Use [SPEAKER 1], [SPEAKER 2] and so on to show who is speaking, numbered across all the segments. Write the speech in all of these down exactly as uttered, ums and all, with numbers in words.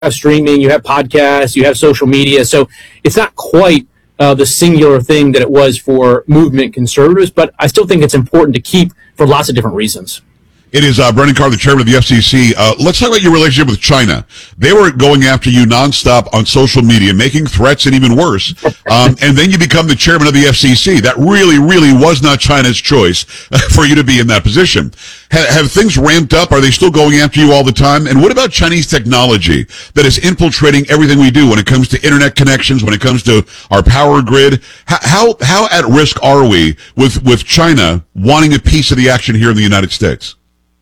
[SPEAKER 1] have streaming, you have podcasts, you have social media. So it's not quite uh, the singular thing that it was for movement conservatives, but I still think it's important to keep for lots of different reasons.
[SPEAKER 2] It is uh, Brendan Carr, the chairman of the F C C. Uh, let's talk about your relationship with China. They were going after you nonstop on social media, making threats and even worse. Um, and then you become the chairman of the F C C. That really, really was not China's choice for you to be in that position. Ha- have things ramped up? Are they still going after you all the time? And what about Chinese technology that is infiltrating everything we do when it comes to internet connections, when it comes to our power grid? How how, how at risk are we with, with China wanting a piece of the action here in the United States?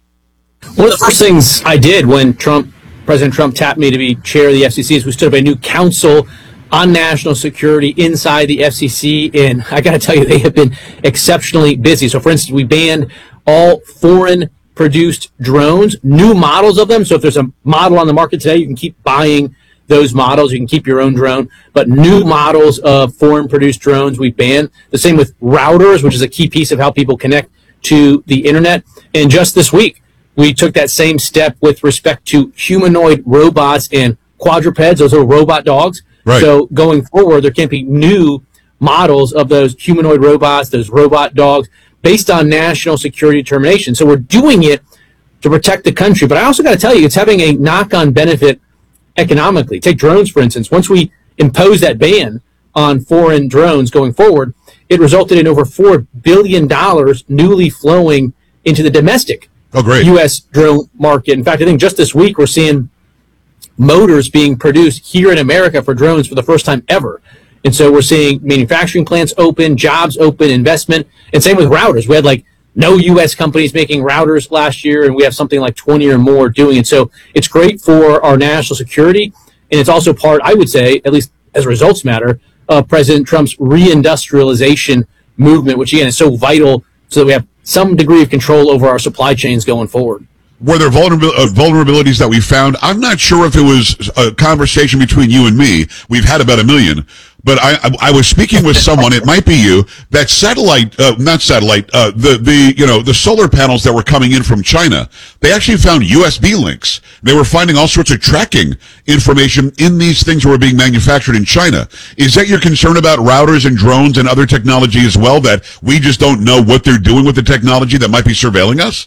[SPEAKER 1] One of the first things I did when Trump, President Trump tapped me to be chair of the F C C is we stood up a new council on national security inside the F C C, and I got to tell you, they have been exceptionally busy. So, for instance, we banned all foreign-produced drones, new models of them. So if there's a model on the market today, you can keep buying those models. You can keep your own drone. But new models of foreign-produced drones we banned. The same with routers, which is a key piece of how people connect to the internet. And just this week, we took that same step with respect to humanoid robots and quadrupeds, those are robot dogs.
[SPEAKER 2] Right.
[SPEAKER 1] So going forward, there can't be new models of those humanoid robots, those robot dogs, based on national security determination. So we're doing it to protect the country. But I also got to tell you, it's having a knock-on benefit economically. Take drones, for instance. Once we impose that ban on foreign drones going forward, it resulted in over four billion dollars newly flowing into the domestic
[SPEAKER 2] Oh, great.
[SPEAKER 1] U S drone market. In fact, I think just this week we're seeing motors being produced here in America for drones for the first time ever. And so we're seeing manufacturing plants open, jobs open, investment, and same with routers. We had like no U S companies making routers last year, and we have something like twenty or more doing it. So it's great for our national security, and it's also part, I would say, at least as results matter, of President Trump's reindustrialization movement, which again is so vital so that we have some degree of control over our supply chains going forward.
[SPEAKER 2] Were there vulnerabil- uh, vulnerabilities that we found? I'm not sure if it was a conversation between you and me. We've had about a million. But I, I, I was speaking with someone, it might be you, that satellite, uh, not satellite, uh, the, the, you know, the solar panels that were coming in from China, they actually found U S B links. They were finding all sorts of tracking information in these things that were being manufactured in China. Is that your concern about routers and drones and other technology as well, that we just don't know what they're doing with the technology that might be surveilling us?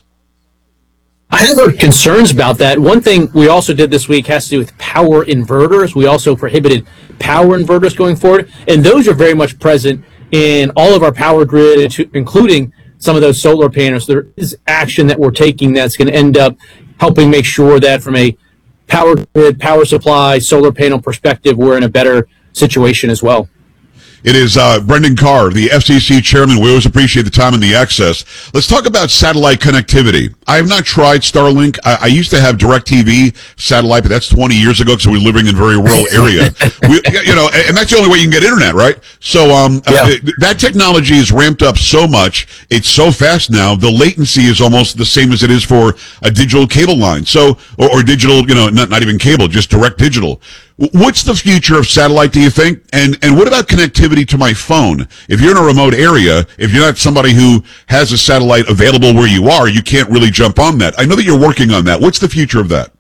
[SPEAKER 1] I have heard concerns about that. One thing we also did this week has to do with power inverters. We also prohibited power inverters going forward, and those are very much present in all of our power grid, including some of those solar panels. There is action that we're taking that's going to end up helping make sure that from a power grid, power supply, solar panel perspective, we're in a better situation as well.
[SPEAKER 2] It is uh, Brendan Carr, the F C C chairman. We always appreciate the time and the access. Let's talk about satellite connectivity. I have not tried Starlink. I, I used to have DirecTV satellite, but that's twenty years ago because we were living in a very rural area. we, you know, and that's the only way you can get internet, right? So um, yeah. uh, that technology is ramped up so much. It's so fast now. The latency is almost the same as it is for a digital cable line. So, or, or digital, you know, not, not even cable, just direct digital. What's the future of satellite, do you think? And and what about connectivity to my phone? If you're in a remote area, if you're not somebody who has a satellite available where you are, you can't really jump on that. I know that you're working on that. What's the future of that?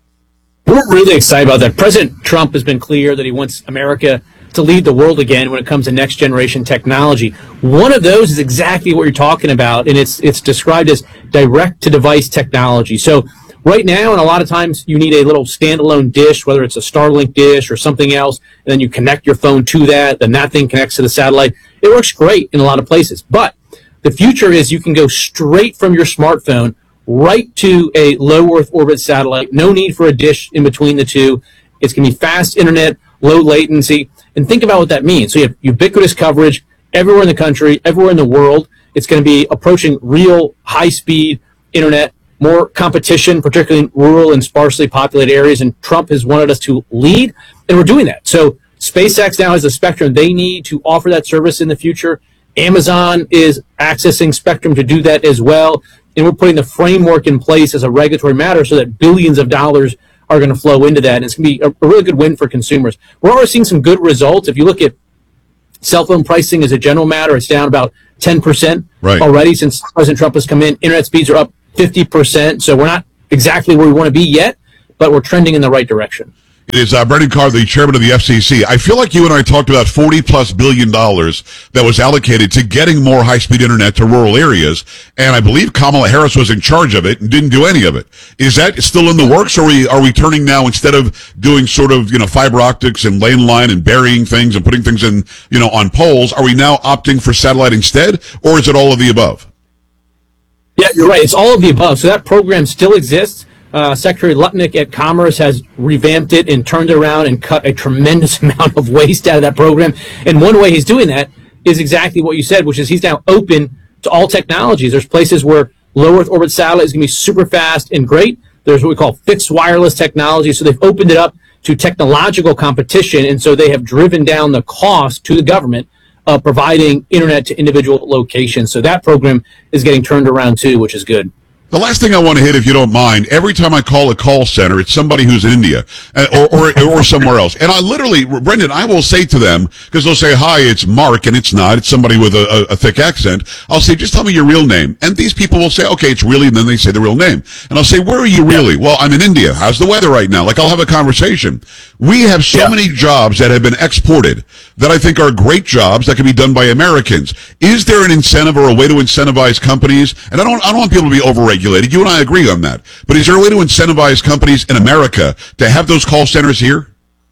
[SPEAKER 1] We're really excited about that. President Trump has been clear that he wants America to lead the world again when it comes to next generation technology. One of those is exactly what you're talking about, and it's it's described as direct to device technology. So right now, and a lot of times you need a little standalone dish, whether it's a Starlink dish or something else, and then you connect your phone to that, then that thing connects to the satellite. It works great in a lot of places. But the future is you can go straight from your smartphone right to a low Earth orbit satellite. No need for a dish in between the two. It's going to be fast internet, low latency. And think about what that means. So you have ubiquitous coverage everywhere in the country, everywhere in the world. It's going to be approaching real high-speed internet, more competition, particularly in rural and sparsely populated areas, and Trump has wanted us to lead, and we're doing that. So SpaceX now has the spectrum they need to offer that service in the future. Amazon is accessing spectrum to do that as well, and we're putting the framework in place as a regulatory matter so that billions of dollars are going to flow into that, and it's going to be a, a really good win for consumers. We're already seeing some good results. If you look at cell phone pricing as a general matter, it's down about ten percent right. already since President Trump has come in. Internet speeds are up fifty percent, so we're not exactly where we want to be yet, but we're trending in the right direction.
[SPEAKER 2] It is uh, Brendan Carr, the chairman of the F C C. I feel like you and I talked about forty plus billion dollars that was allocated to getting more high speed internet to rural areas, and I believe Kamala Harris was in charge of it and didn't do any of it. Is that still in the works, or are we are we turning now, instead of doing sort of you know fiber optics and lane line and burying things and putting things in you know on poles, are we now opting for satellite instead, or is it all of the above?
[SPEAKER 1] Yeah, you're right. It's all of the above. So that program still exists. Uh, Secretary Lutnick at Commerce has revamped it and turned it around and cut a tremendous amount of waste out of that program. And one way he's doing that is exactly what you said, which is he's now open to all technologies. There's places where low Earth orbit satellite is going to be super fast and great. There's what we call fixed wireless technology. So they've opened it up to technological competition. And so they have driven down the cost to the government of providing internet to individual locations. So that program is getting turned around too, which is good.
[SPEAKER 2] The last thing I want to hit, if you don't mind, every time I call a call center, it's somebody who's in India uh, or, or or somewhere else. And I literally, Brendan, I will say to them, because they'll say, hi, it's Mark, and it's not. It's somebody with a, a, a thick accent. I'll say, just tell me your real name. And these people will say, okay, it's really, and then they say the real name. And I'll say, where are you really? Well, I'm in India. How's the weather right now? Like, I'll have a conversation. We have so yeah. many jobs that have been exported that I think are great jobs that can be done by Americans. Is there an incentive or a way to incentivize companies? And I don't, I don't want people to be overregulated. You and I agree on that. But is there a way to incentivize companies in America to have those call centers here?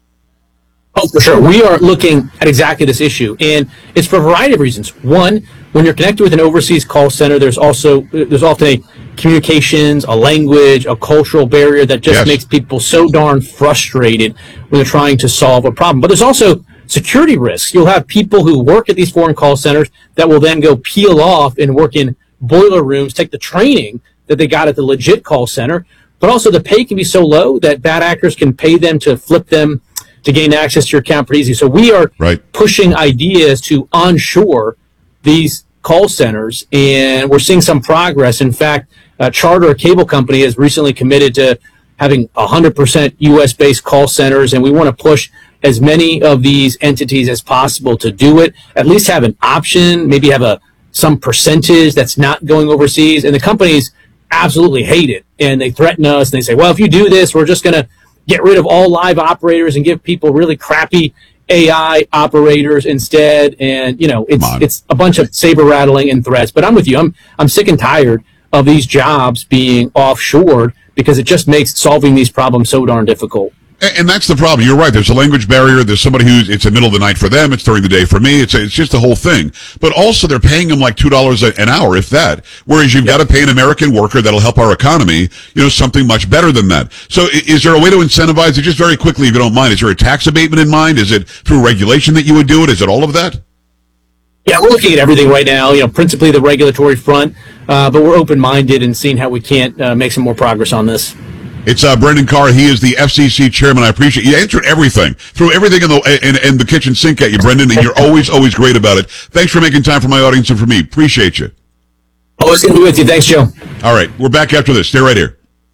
[SPEAKER 1] Oh, for sure. We are looking at exactly this issue, and it's for a variety of reasons. One, when you're connected with an overseas call center, there's also there's often a communications, a language, a cultural barrier that just yes. makes people so darn frustrated when they're trying to solve a problem. But there's also security risks. You'll have people who work at these foreign call centers that will then go peel off and work in boiler rooms, take the training that they got at the legit call center, but also the pay can be so low that bad actors can pay them to flip them to gain access to your account pretty easy. So we are right. pushing ideas to onshore these call centers, and we're seeing some progress. In fact, uh, Charter, a cable company, has recently committed to having one hundred percent U S based call centers, and we want to push as many of these entities as possible to do it, at least have an option, maybe have a some percentage that's not going overseas. And the companies absolutely hate it, and they threaten us, and they say, well, if you do this, we're just going to get rid of all live operators and give people really crappy A I operators instead. And, you know, it's it's a bunch of saber rattling and threats. But I'm with you. I'm I'm sick and tired of these jobs being offshored because it just makes solving these problems so darn difficult.
[SPEAKER 2] And that's the problem. You're right. There's a language barrier. There's somebody who's, it's the middle of the night for them. It's during the day for me. It's it's just the whole thing. But also they're paying them like two dollars an hour, if that. Whereas you've got to pay an American worker that'll help our economy, you know, something much better than that. So is there a way to incentivize it? Just very quickly, if you don't mind, is there a tax abatement in mind? Is it through regulation that you would do it? Is it all of that?
[SPEAKER 1] Yeah, we're looking at everything right now, you know, principally the regulatory front, uh, but we're open-minded and seeing how we can't uh, make some more progress on this.
[SPEAKER 2] It's uh, Brendan Carr. He is the F C C chairman. I appreciate you answered everything, threw everything in the in, in the kitchen sink at you, Brendan, and you're always, always great about it. Thanks for making time for my audience and for me. Appreciate you.
[SPEAKER 1] Always going to be with you. Thanks, Joe.
[SPEAKER 2] All right, we're back after this. Stay right here.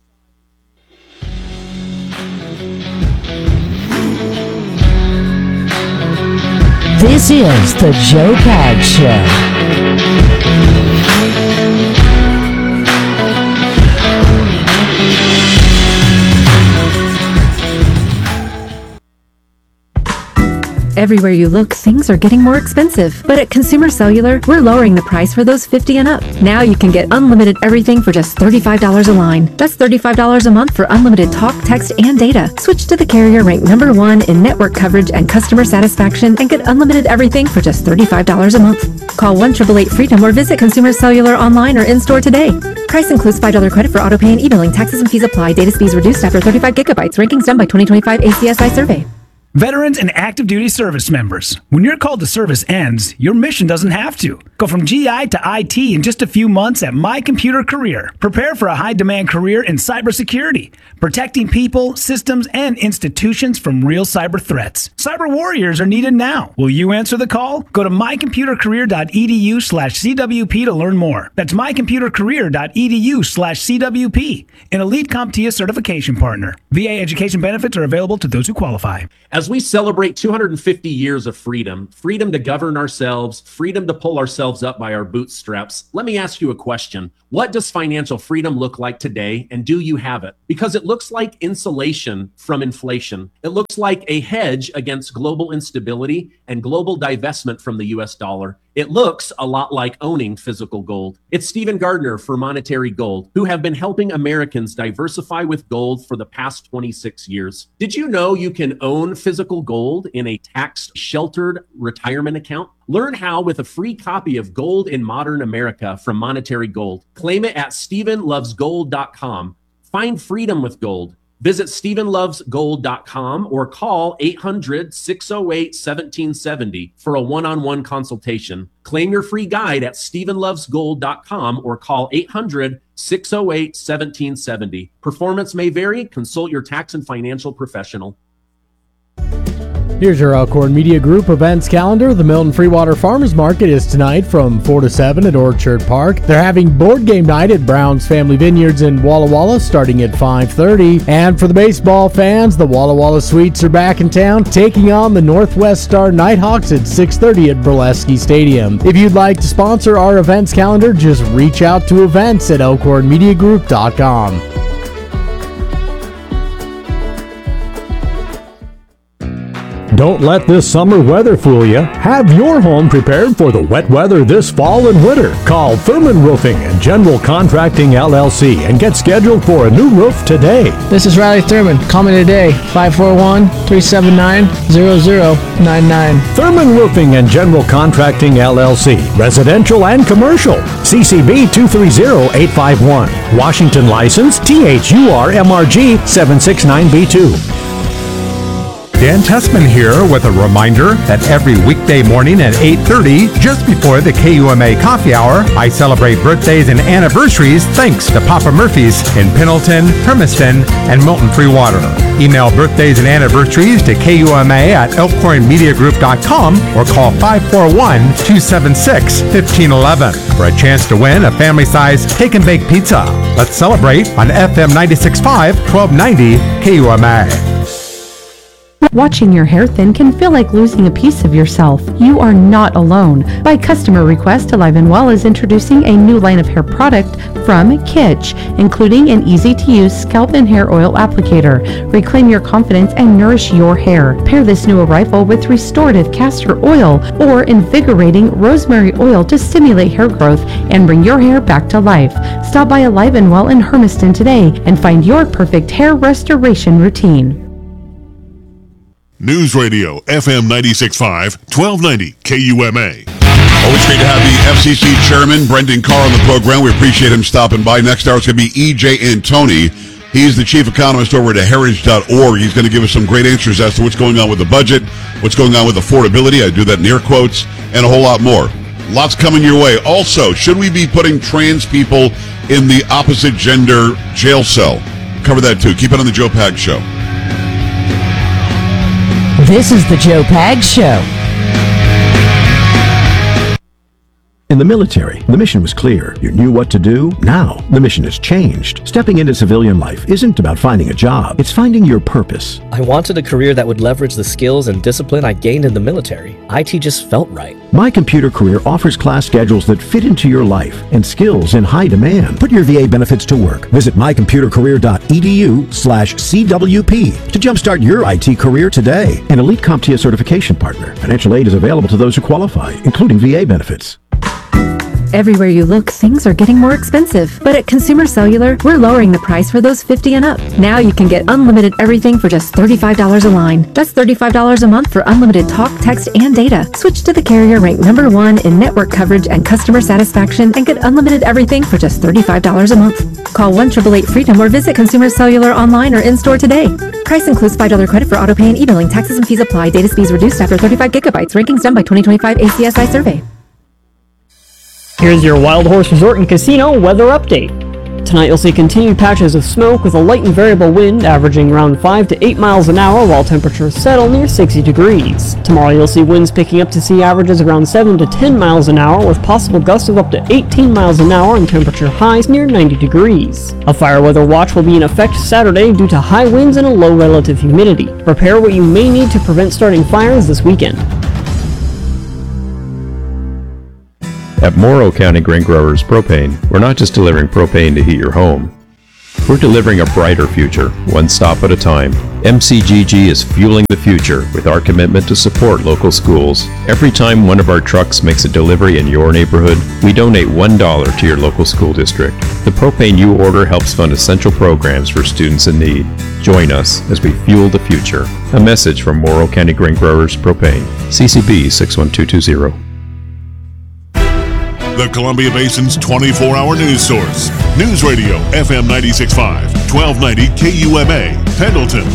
[SPEAKER 3] This is the Joe Pags Show.
[SPEAKER 4] Everywhere you look, things are getting more expensive. But at Consumer Cellular, we're lowering the price for those fifty and up. Now you can get unlimited everything for just thirty-five dollars a line. That's thirty-five dollars a month for unlimited talk, text, and data. Switch to the carrier ranked number one in network coverage and customer satisfaction and get unlimited everything for just thirty-five dollars a month. Call one eight eight eight FREEDOM or visit Consumer Cellular online or in-store today. Price includes five dollars credit for auto pay and e-billing. Taxes and fees apply. Data speeds reduced after thirty-five gigabytes. Rankings done by twenty twenty-five A C S I survey.
[SPEAKER 5] Veterans and active duty service members, when your call to service ends, your mission doesn't have to. Go from G I to I T in just a few months at My Computer Career. Prepare for a high-demand career in cybersecurity, protecting people, systems, and institutions from real cyber threats. Cyber warriors are needed now. Will you answer the call? Go to mycomputercareer.edu slash CWP to learn more. That's mycomputercareer.edu slash CWP, an elite CompTIA certification partner. V A education benefits are available to those who qualify.
[SPEAKER 6] As As we celebrate two hundred fifty years of freedom, freedom to govern ourselves, freedom to pull ourselves up by our bootstraps, let me ask you a question. What does financial freedom look like today, and do you have it? Because it looks like insulation from inflation. It looks like a hedge against global instability and global divestment from the U S dollar. It looks a lot like owning physical gold. It's Stephen Gardner for Monetary Gold, who have been helping Americans diversify with gold for the past twenty-six years. Did you know you can own physical gold in a tax-sheltered retirement account? Learn how with a free copy of Gold in Modern America from Monetary Gold. Claim it at stephen loves gold dot com. Find freedom with gold. Visit stephen loves gold dot com or call eight hundred, six oh eight, one seven seven oh for a one-on-one consultation. Claim your free guide at stephen loves gold dot com or call eight hundred, six oh eight, one seven seven oh. Performance may vary. Consult your tax and financial professional.
[SPEAKER 7] Here's your Elkhorn Media Group events calendar. The Milton Freewater Farmers Market is tonight from four to seven at Orchard Park. They're having board game night at Brown's Family Vineyards in Walla Walla starting at five thirty. And for the baseball fans, the Walla Walla Sweets are back in town taking on the Northwest Star Nighthawks at six thirty at Burlesky Stadium. If you'd like to sponsor our events calendar, just reach out to events at elkhorn media group dot com.
[SPEAKER 8] Don't let this summer weather fool you. Have your home prepared for the wet weather this fall and winter. Call Thurman Roofing and General Contracting L L C and get scheduled for a new roof today.
[SPEAKER 9] This is Riley Thurman. Call me today, five four one, three seven nine, zero zero nine nine.
[SPEAKER 8] Thurman Roofing and General Contracting L L C. Residential and commercial. C C B two three zero eight five one. Washington license T H U R M R G seven six nine B two.
[SPEAKER 10] Dan Tessman here with a reminder that every weekday morning at eight thirty, just before the K U M A coffee hour, I celebrate birthdays and anniversaries thanks to Papa Murphy's in Pendleton, Hermiston, and Milton Freewater. Email birthdays and anniversaries to K U M A at elkhorn media group dot com or call five four one, two seven six, one five one one for a chance to win a family-size take and bake pizza. Let's celebrate on F M ninety-six point five, twelve ninety K U M A.
[SPEAKER 11] Watching your hair thin can feel like losing a piece of yourself. You are not alone. By customer request, Alive and Well is introducing a new line of hair product from Kitsch, including an easy-to-use scalp and hair oil applicator. Reclaim your confidence and nourish your hair. Pair this new arrival with restorative castor oil or invigorating rosemary oil to stimulate hair growth and bring your hair back to life. Stop by Alive and Well in Hermiston today and find your perfect hair restoration routine.
[SPEAKER 12] News Radio, F M ninety-six point five, twelve ninety K U M A.
[SPEAKER 2] Always great to have the F C C chairman, Brendan Carr, on the program. We appreciate him stopping by. Next hour is going to be E J Antoni. He's the chief economist over at heritage dot org. He's going to give us some great answers as to what's going on with the budget, what's going on with affordability, I do that in air quotes, and a whole lot more. Lots coming your way. Also, should we be putting trans people in the opposite gender jail cell? Cover that too. Keep it on the Joe Pags Show.
[SPEAKER 3] This is the Joe Pags Show.
[SPEAKER 13] In the military, the mission was clear. You knew what to do. Now, the mission has changed. Stepping into civilian life isn't about finding a job. It's finding your purpose.
[SPEAKER 14] I wanted a career that would leverage the skills and discipline I gained in the military. I T just felt right.
[SPEAKER 13] My Computer Career offers class schedules that fit into your life and skills in high demand. Put your V A benefits to work. Visit my computer career dot e d u slash C W P to jumpstart your I T career today. An Elite CompTIA certification partner. Financial aid is available to those who qualify, including V A benefits.
[SPEAKER 4] Everywhere you look, things are getting more expensive. But at Consumer Cellular, we're lowering the price for those fifty and up. Now you can get unlimited everything for just thirty-five dollars a line. That's thirty-five dollars a month for unlimited talk, text, and data. Switch to the carrier ranked number one in network coverage and customer satisfaction and get unlimited everything for just thirty-five dollars a month. Call one eight eight eight freedom or visit Consumer Cellular online or in-store today. Price includes five dollars credit for auto pay and e-billing. Taxes and fees apply. Data speeds reduced after thirty-five gigabytes. Rankings done by twenty twenty-five A C S I survey.
[SPEAKER 15] Here's your Wild Horse Resort and Casino weather update. tonight, you'll see continued patches of smoke with a light and variable wind averaging around five to eight miles an hour while temperatures settle near sixty degrees. Tomorrow, you'll see winds picking up to see averages around seven to ten miles an hour with possible gusts of up to eighteen miles an hour and temperature highs near ninety degrees. A fire weather watch will be in effect Saturday due to high winds and a low relative humidity. Prepare what you may need to prevent starting fires this weekend.
[SPEAKER 16] At Morrow County Grain Growers Propane, we're not just delivering propane to heat your home. We're delivering a brighter future, one stop at a time. M C G G is fueling the future with our commitment to support local schools. Every time one of our trucks makes a delivery in your neighborhood, we donate one dollar to your local school district. The propane you order helps fund essential programs for students in need. Join us as we fuel the future. A message from Morrow County Grain Growers Propane. C C B six one two two zero.
[SPEAKER 12] The Columbia Basin's twenty-four hour news source. News Radio F M ninety-six point five, twelve ninety K U M A, Pendleton.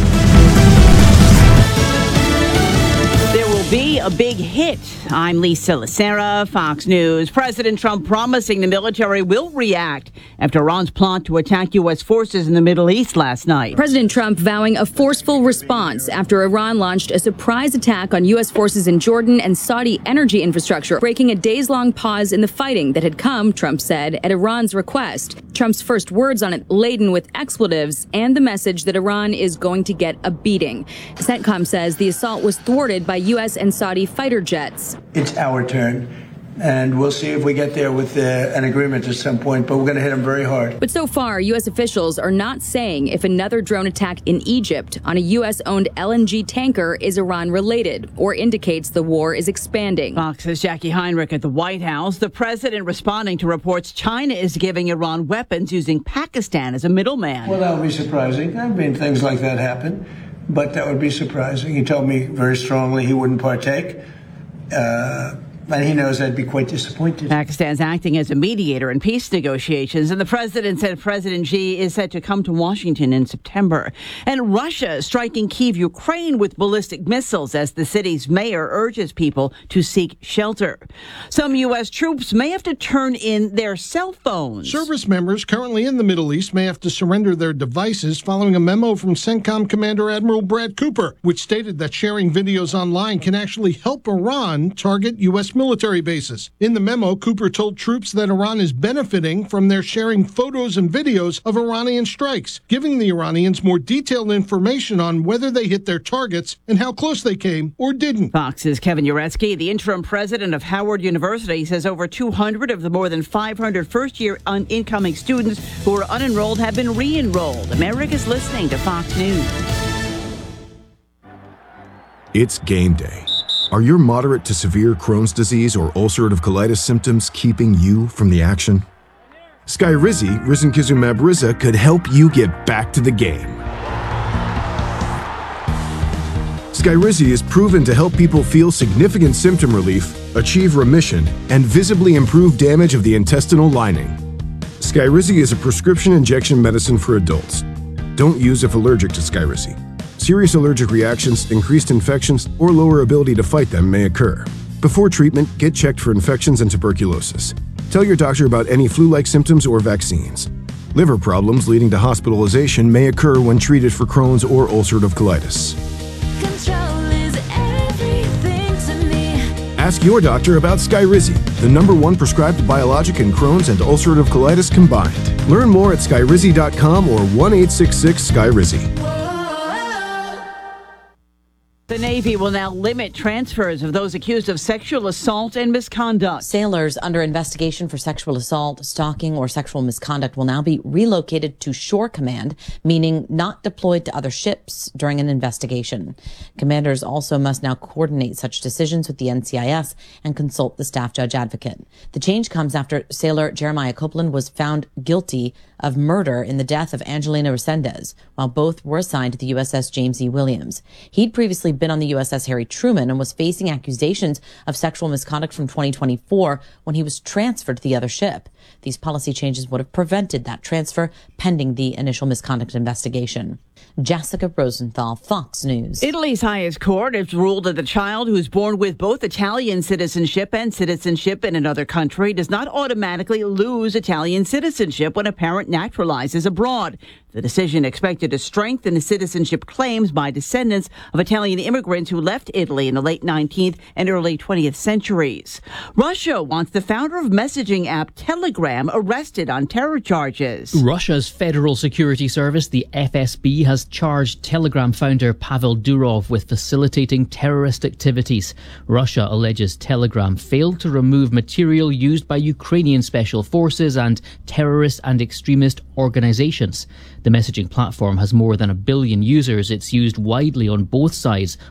[SPEAKER 17] There will be a big hit. I'm Lisa Lacera, Fox News. President Trump promising the military will react after Iran's plot to attack U S forces in the Middle East last night.
[SPEAKER 18] President Trump vowing a forceful response after Iran launched a surprise attack on U S forces in Jordan and Saudi energy infrastructure, breaking a days-long pause in the fighting that had come, Trump said, at Iran's request. Trump's first words on it laden with expletives and the message that Iran is going to get a beating. CENTCOM says the assault was thwarted by U S and Saudi fighter jets.
[SPEAKER 19] It's our turn, and we'll see if we get there with uh, an agreement at some point, but we're going to hit them very hard.
[SPEAKER 18] But so far, U S officials are not saying if another drone attack in Egypt on a U S-owned L N G tanker is Iran-related or indicates the war is expanding.
[SPEAKER 17] Fox's Jackie Heinrich at the White House. The president responding to reports China is giving Iran weapons using Pakistan as a middleman.
[SPEAKER 19] Well, that would be surprising. I mean, things like that happen, but that would be surprising. He told me very strongly he wouldn't partake. Uh, and he knows I'd be quite disappointed.
[SPEAKER 17] Pakistan's acting as a mediator in peace negotiations, and the president said President Xi is set to come to Washington in September. And Russia striking Kyiv, Ukraine, with ballistic missiles as the city's mayor urges people to seek shelter. Some U S troops may have to turn in their cell phones.
[SPEAKER 20] Service members currently in the Middle East may have to surrender their devices following a memo from CENTCOM Commander Admiral Brad Cooper, which stated that sharing videos online can actually help Iran target U S military bases. In the memo, Cooper told troops that Iran is benefiting from their sharing photos and videos of Iranian strikes, giving the Iranians more detailed information on whether they hit their targets and how close they came or didn't.
[SPEAKER 17] Fox's Kevin Uretsky, the interim president of Howard University, says over two hundred of the more than five hundred first-year un- incoming students who are unenrolled have been re-enrolled. America's listening to Fox News.
[SPEAKER 21] It's game day. Are your moderate to severe Crohn's disease or ulcerative colitis symptoms keeping you from the action? Skyrizi, risankizumab Riza, could help you get back to the game. Skyrizi is proven to help people feel significant symptom relief, achieve remission, and visibly improve damage of the intestinal lining. Skyrizi is a prescription injection medicine for adults. Don't use if allergic to Skyrizi. Serious allergic reactions, increased infections, or lower ability to fight them may occur. Before treatment, get checked for infections and tuberculosis. Tell your doctor about any flu-like symptoms or vaccines. Liver problems leading to hospitalization may occur when treated for Crohn's or ulcerative colitis. Ask your doctor about Skyrizi, the number one prescribed biologic in Crohn's and ulcerative colitis combined. Learn more at skyrizi dot com or one eight six six Skyrizi.
[SPEAKER 17] The Navy will now limit transfers of those accused of sexual assault and misconduct.
[SPEAKER 22] Sailors under investigation for sexual assault, stalking, or sexual misconduct will now be relocated to Shore Command, meaning not deployed to other ships during an investigation. Commanders also must now coordinate such decisions with the N C I S and consult the staff judge advocate. The change comes after sailor Jeremiah Copeland was found guilty of murder in the death of Angelina Resendez, while both were assigned to the U S S James E. Williams. He'd previously been on the U S S Harry Truman and was facing accusations of sexual misconduct from twenty twenty-four when he was transferred to the other ship. These policy changes would have prevented that transfer pending the initial misconduct investigation. Jessica Rosenthal, Fox News.
[SPEAKER 17] Italy's highest court has ruled that the child who is born with both Italian citizenship and citizenship in another country does not automatically lose Italian citizenship when a parent naturalizes abroad. The decision expected to strengthen the citizenship claims by descendants of Italian immigrants who left Italy in the late nineteenth and early twentieth centuries. Russia wants the founder of messaging app Telegram arrested on terror charges.
[SPEAKER 1] Russia's Federal Security Service, the F S B, has charged Telegram founder Pavel Durov with facilitating terrorist activities. Russia alleges Telegram failed to remove material used by Ukrainian special forces and terrorist and extremist organizations. The messaging platform has more than a billion users. It's used widely on both sides